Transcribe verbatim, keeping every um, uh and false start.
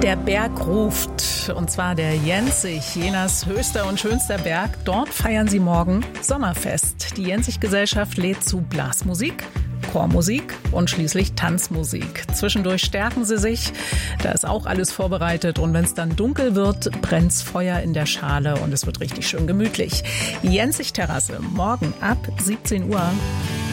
Der Berg ruft, und zwar der Jensich, Jenas höchster und schönster Berg. Dort feiern sie morgen Sommerfest. Die Jensich-Gesellschaft lädt zu Blasmusik, Chormusik und schließlich Tanzmusik. Zwischendurch stärken sie sich, da ist auch alles vorbereitet. Und wenn es dann dunkel wird, brennt's Feuer in der Schale und es wird richtig schön gemütlich. Die Jensich-Terrasse, morgen ab siebzehn Uhr.